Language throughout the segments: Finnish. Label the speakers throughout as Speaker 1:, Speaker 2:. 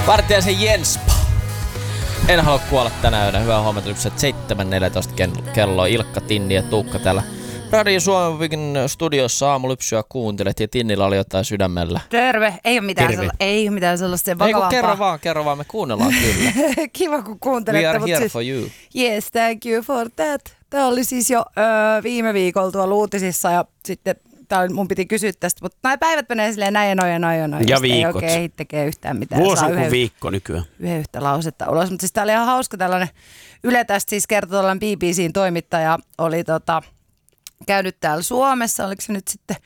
Speaker 1: Vartijaisen Jens. En halua kuolla tänä yönä. Hyvää huomenta. 7.14 kello. Ilkka, Tinni ja Tuukka täällä Radio Suomen studiossa aamulypsyä kuuntelet ja Tinnillä oli jotain sydämellä.
Speaker 2: Terve. Ei ole mitään sellaista vakavampaa.
Speaker 1: Ei kerro vaan, me kuunnellaan kyllä.
Speaker 2: Kiva kun kuuntelette.
Speaker 1: We are here for you.
Speaker 2: Yes, thank you for that. Tämä oli siis jo viime viikolla tuolla uutisissa ja sitten mun piti kysyä tästä, mutta nämä päivät menee silleen näin ja noin.
Speaker 3: Ja viikot.
Speaker 2: Ei oikein tekee yhtään mitään.
Speaker 3: Vuosi on kuin viikko nykyään.
Speaker 2: Yhden yhtä lausetta ulos, mutta siis tämä oli ihan hauska tällainen. Yle tästä siis kertoi tällainen BBC:n toimittaja oli käynyt täällä Suomessa, oliko se nyt sitten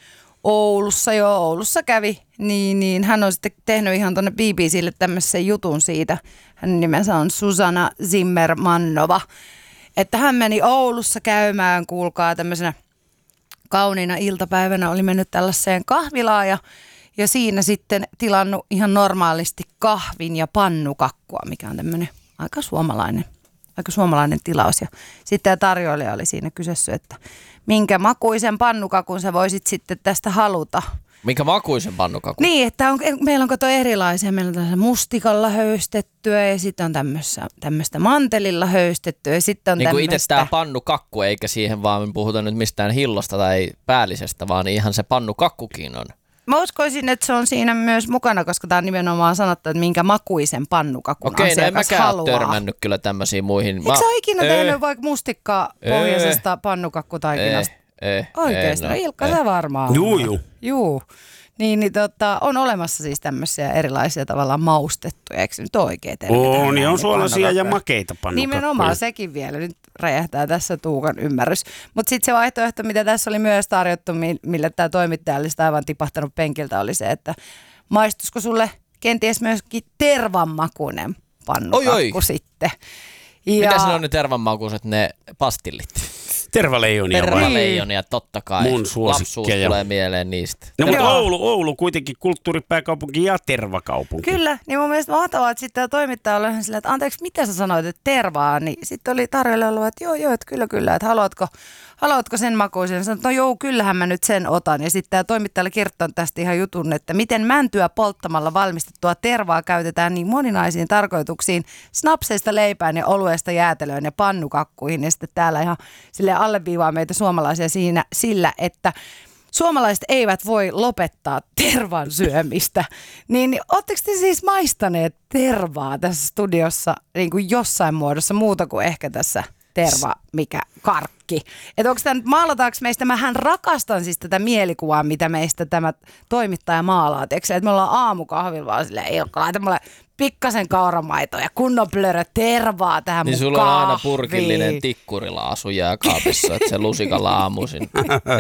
Speaker 2: Oulussa kävi, niin hän on sitten tehnyt ihan tuonne BBC:lle tämmöisen jutun siitä. Hänen nimensä on Susanna Zimmermannova, että hän meni Oulussa käymään, kuulkaa tämmöisenä kauniina iltapäivänä, oli mennyt tällaiseen kahvilaan ja siinä sitten tilannut ihan normaalisti kahvin ja pannukakkua, mikä on tämmöinen aika suomalainen tilaus. Ja sitten tämä tarjoilija oli siinä kysynyt, että minkä makuisen pannukakun sä voisit sitten tästä haluta.
Speaker 1: Minkä makuisen pannukakun?
Speaker 2: Niin, että meillä on kato erilaisia. Meillä on tämmöistä mustikalla höystettyä ja sitten on tämmöistä mantelilla höystettyä. Ja sitten on
Speaker 1: niin kuin
Speaker 2: tämmöistä...
Speaker 1: itse tämä pannukakku, eikä siihen vaan me puhuta nyt mistään hillosta tai päällisestä, vaan ihan se pannukakkukin on.
Speaker 2: Mä uskoisin, että se on siinä myös mukana, koska tämä on nimenomaan sanottu, että minkä makuisen pannukakun
Speaker 1: asiakas haluaa. Okei, no en mäkään ole törmännyt kyllä tämmöisiin muihin.
Speaker 2: Eikö sä ole ikinä tehnyt vaikka mustikkapohjaisesta pannukakkutaikinasta? Oikeesti, no Ilkka, sä varmaan. Juu. Niin, on olemassa siis tämmöisiä erilaisia tavallaan maustettuja, eikö se nyt oikein tehdä?
Speaker 3: On, ja on suolaisia ja makeita pannukakkuja.
Speaker 2: Nimenomaan sekin vielä, nyt räjähtää tässä Tuukan ymmärrys. Mutta sitten se vaihtoehto, mitä tässä oli myös tarjottu, millä tämä toimittaja oli sitä aivan tipahtanut penkiltä, oli se, että maistuisiko sulle kenties myöskin tervanmakuinen pannukakku sitten.
Speaker 1: Mitä siinä on ne tervanmakuiset, ne pastillit?
Speaker 3: Tervaleijonia
Speaker 1: totta kai.
Speaker 3: Mun
Speaker 1: lapsuus tulee mieleen niistä.
Speaker 3: No mutta Oulu kuitenkin kulttuuripääkaupunki ja tervakaupunki.
Speaker 2: Kyllä, niin mun mielestä mahtavaa, että sitten toimittaja oli ihan silleen, että anteeksi, mitä sä sanoit, että tervaa, niin sitten oli tarjolla ollut, että joo, että kyllä, että haluatko sen makuisen? Sanoin, että no joo, kyllähän mä nyt sen otan. Ja sitten tämä toimittaja oli kirjoittanut tästä ihan jutun, että miten mäntyä polttamalla valmistettua tervaa käytetään niin moninaisiin tarkoituksiin snapseista leipään ja oluesta jäätelöön ja pannukakkuihin. Ja sitten täällä ihan silleen alleviivaa meitä suomalaisia siinä sillä, että suomalaiset eivät voi lopettaa tervan syömistä. Niin ootteko te siis maistaneet tervaa tässä studiossa niin kuin jossain muodossa muuta kuin ehkä tässä terva, mikä karkki? Että onko tämä nyt, maalataanko meistä, mähän rakastan siis tätä mielikuvaa, mitä meistä tämä toimittaja maalaa. Tiedätkö, että me ollaan aamukahvilla vaan silleen, Ilkka, laita mulle pikkasen kauramaitoa ja kunnon plörö tervaa tähän
Speaker 1: niin
Speaker 2: mun
Speaker 1: sulla on aina
Speaker 2: kahviin.
Speaker 1: purkillinen tikkurilaasu jääkaapissa, että se lusikalla aamuisin